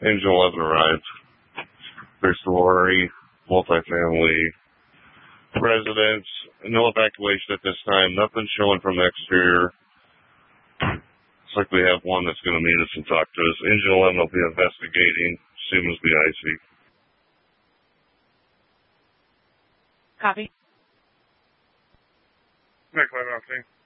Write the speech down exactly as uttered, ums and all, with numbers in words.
Engine eleven arrived. There's Ferrari, multifamily, residence, no evacuation at this time, nothing showing from the exterior. Looks like we have one that's going to meet us and talk to us. Engine eleven will be investigating, Siemens be icy. Copy. Nick, eleven,